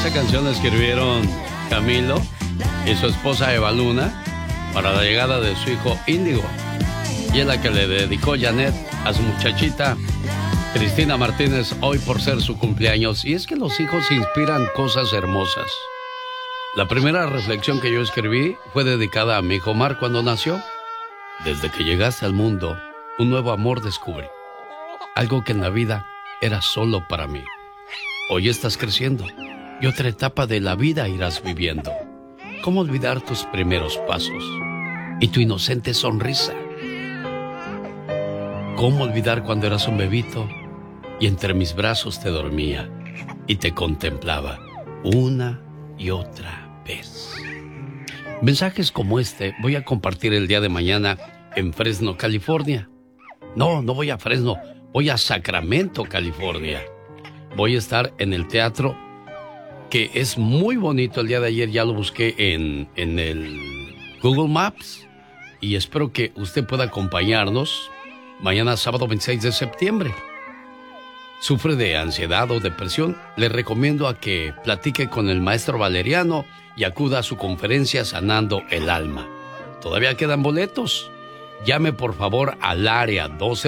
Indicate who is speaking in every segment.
Speaker 1: Esta canción la escribieron Camilo y su esposa Eva Luna para la llegada de su hijo Índigo. Y es la que le dedicó Janet a su muchachita Cristina Martínez hoy por ser su cumpleaños. Y es que los hijos inspiran cosas hermosas. La primera reflexión que yo escribí fue dedicada a mi hijo Omar cuando nació. Desde que llegaste al mundo, un nuevo amor descubrí. Algo que en la vida era solo para mí. Hoy estás creciendo y otra etapa de la vida irás viviendo. ¿Cómo olvidar tus primeros pasos y tu inocente sonrisa? ¿Cómo olvidar cuando eras un bebito y entre mis brazos te dormía y te contemplaba una y otra vez? Mensajes como este voy a compartir el día de mañana en Fresno, California. No voy a Fresno, voy a Sacramento, California. Voy a estar en el teatro, que es muy bonito. El día de ayer ya lo busqué en el Google Maps y espero que usted pueda acompañarnos mañana sábado 26 de septiembre. ¿Sufre de ansiedad o depresión? Le recomiendo a que platique con el maestro Valeriano y acuda a su conferencia Sanando el Alma. Todavía quedan boletos. Llame por favor al área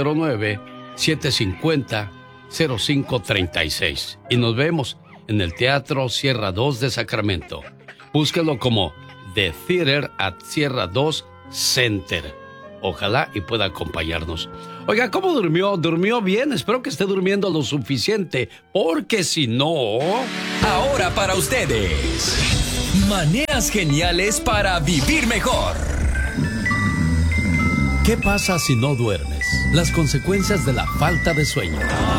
Speaker 1: 209-750-0536 y nos vemos en el Teatro Sierra 2 de Sacramento. Búsquelo como The Theater at Sierra 2 Center. Ojalá y pueda acompañarnos. Oiga, ¿cómo durmió? ¿Durmió bien? Espero que esté durmiendo lo suficiente, porque si no...
Speaker 2: Ahora para ustedes, maneras geniales para vivir mejor.
Speaker 1: ¿Qué pasa si no duermes? Las consecuencias de la falta de sueño.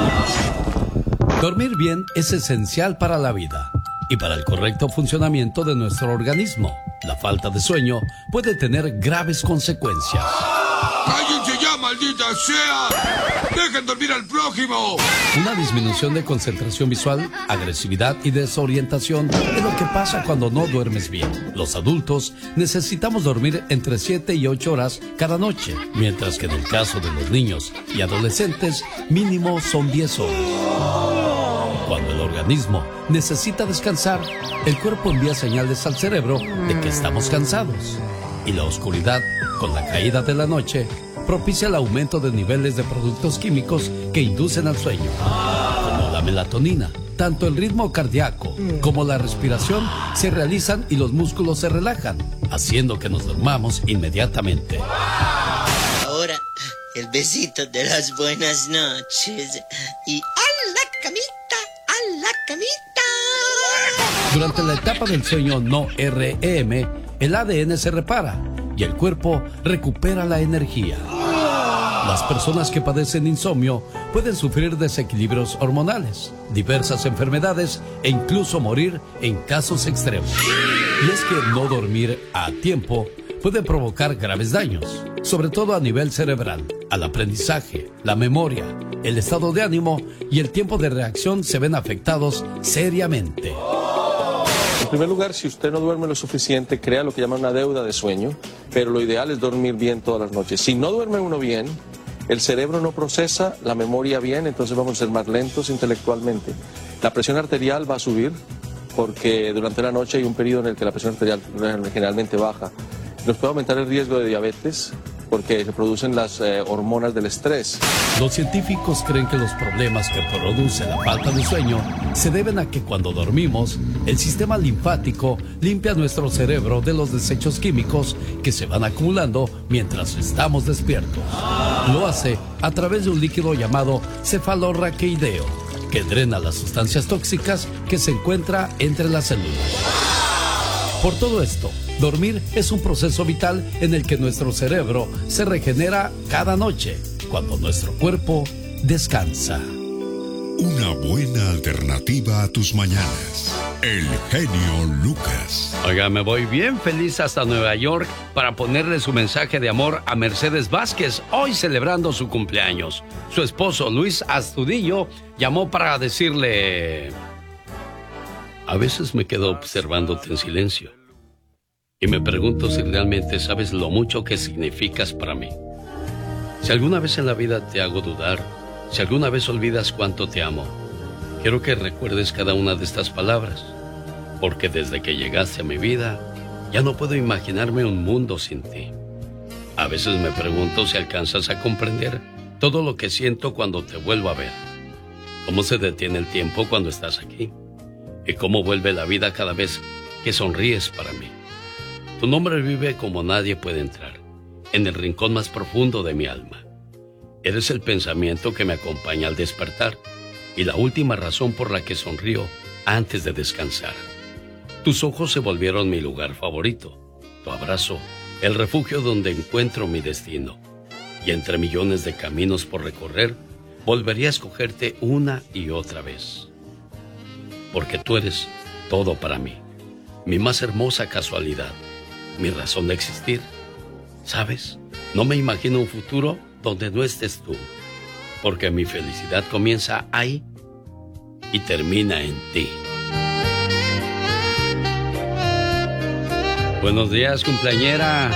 Speaker 1: Dormir bien es esencial para la vida y para el correcto funcionamiento de nuestro organismo. La falta de sueño puede tener graves consecuencias.
Speaker 3: ¡Cállense ya, maldita sea! ¡Dejen dormir al prójimo!
Speaker 1: Una disminución de concentración visual, agresividad y desorientación es lo que pasa cuando no duermes bien. Los adultos necesitamos dormir entre 7 y 8 horas cada noche, mientras que en el caso de los niños y adolescentes, mínimo son 10 horas. Cuando el organismo necesita descansar, el cuerpo envía señales al cerebro de que estamos cansados. Y la oscuridad, con la caída de la noche, propicia el aumento de niveles de productos químicos que inducen al sueño, como la melatonina. Tanto el ritmo cardíaco como la respiración se realizan y los músculos se relajan, haciendo que nos durmamos inmediatamente.
Speaker 4: Ahora, el besito de las buenas noches y ¡a la camita! ¡A la camita!
Speaker 1: Durante la etapa del sueño no REM, el ADN se repara y el cuerpo recupera la energía. Las personas que padecen insomnio pueden sufrir desequilibrios hormonales, diversas enfermedades e incluso morir en casos extremos. Y es que no dormir a tiempo puede provocar graves daños, sobre todo a nivel cerebral. Al aprendizaje, la memoria, el estado de ánimo y el tiempo de reacción se ven afectados seriamente.
Speaker 5: En primer lugar, si usted no duerme lo suficiente, crea lo que llaman una deuda de sueño, pero lo ideal es dormir bien todas las noches. Si no duerme uno bien, el cerebro no procesa la memoria bien, entonces vamos a ser más lentos intelectualmente. La presión arterial va a subir, porque durante la noche hay un periodo en el que la presión arterial generalmente baja. Nos puede aumentar el riesgo de diabetes, porque se producen las hormonas del estrés.
Speaker 1: Los científicos creen que los problemas que produce la falta de sueño se deben a que cuando dormimos, el sistema linfático limpia nuestro cerebro de los desechos químicos que se van acumulando mientras estamos despiertos. Lo hace a través de un líquido llamado cefalorraquídeo, que drena las sustancias tóxicas que se encuentran entre las células. Por todo esto, dormir es un proceso vital en el que nuestro cerebro se regenera cada noche, cuando nuestro cuerpo descansa.
Speaker 6: Una buena alternativa a tus mañanas. El genio Lucas.
Speaker 1: Oiga, me voy bien feliz hasta Nueva York para ponerle su mensaje de amor a Mercedes Vázquez, hoy celebrando su cumpleaños. Su esposo, Luis Astudillo, llamó para decirle: a veces me quedo observándote en silencio y me pregunto si realmente sabes lo mucho que significas para mí. Si alguna vez en la vida te hago dudar, si alguna vez olvidas cuánto te amo, quiero que recuerdes cada una de estas palabras. porque desde que llegaste a mi vida, ya no puedo imaginarme un mundo sin ti. A veces me pregunto si alcanzas a comprender todo lo que siento cuando te vuelvo a ver. Cómo se detiene el tiempo cuando estás aquí. Y cómo vuelve la vida cada vez que sonríes para mí. Tu nombre vive como nadie puede entrar, en el rincón más profundo de mi alma. Eres el pensamiento que me acompaña al despertar y la última razón por la que sonrío antes de descansar. Tus ojos se volvieron mi lugar favorito, tu abrazo, el refugio donde encuentro mi destino. Y entre millones de caminos por recorrer, volvería a escogerte una y otra vez. Porque tú eres todo para mí, mi más hermosa casualidad, mi razón de existir. ¿Sabes? No me imagino un futuro donde no estés tú, porque mi felicidad comienza ahí y termina en ti. Buenos días, cumpleañera.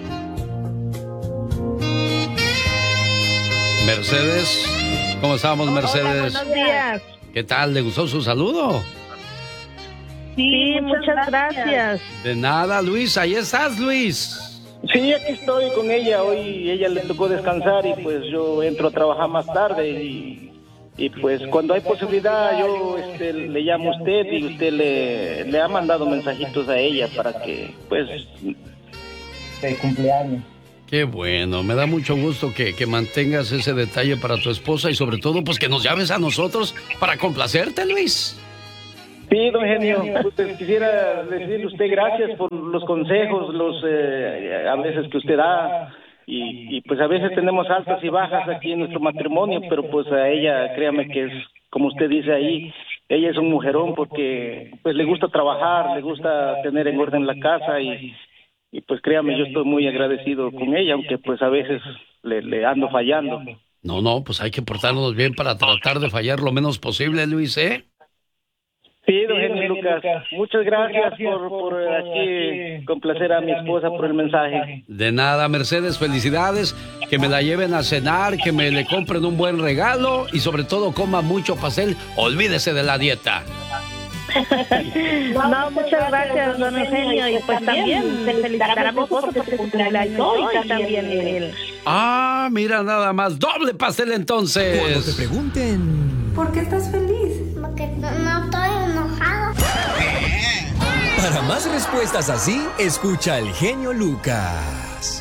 Speaker 1: Mercedes, ¿cómo estamos, Mercedes?
Speaker 7: Hola, buenos días.
Speaker 1: ¿Qué tal? ¿Le gustó su saludo?
Speaker 7: Sí, muchas gracias.
Speaker 1: De nada, Luis. Ahí estás, Luis.
Speaker 8: Sí, aquí estoy con ella. Hoy ella le tocó descansar y pues yo entro a trabajar más tarde y pues cuando hay posibilidad yo le llamo a usted y usted le ha mandado mensajitos a ella para que pues de cumpleaños.
Speaker 1: Qué bueno, me da mucho gusto que mantengas ese detalle para tu esposa y sobre todo pues que nos llames a nosotros para complacerte, Luis.
Speaker 8: Sí, don Genio, pues quisiera decirle a usted gracias por los consejos, a veces que usted da, y pues a veces tenemos altas y bajas aquí en nuestro matrimonio, pero pues a ella, créame que es, como usted dice ahí, ella es un mujerón porque pues le gusta trabajar, le gusta tener en orden la casa y pues créame, yo estoy muy agradecido con ella, aunque pues a veces le ando fallando.
Speaker 1: No, pues hay que portarnos bien para tratar de fallar lo menos posible, Luis, ¿eh?
Speaker 8: Sí, don Genio Lucas. Muchas gracias por aquí complacer a mi esposa por el mensaje.
Speaker 1: De nada, Mercedes, felicidades. Que me la lleven a cenar, que me le compren un buen regalo y sobre todo coma mucho pastel. Olvídese de la dieta.
Speaker 7: No, muchas gracias, don Eugenio. Y pues también felicitar a mi esposo porque su cumpleaños hoy y también él.
Speaker 1: Ah, mira nada más. Doble pastel entonces.
Speaker 2: Cuando te pregunten...
Speaker 9: ¿Por qué estás feliz?
Speaker 10: Porque no estoy enojado.
Speaker 2: Para más respuestas así, escucha al genio Lucas.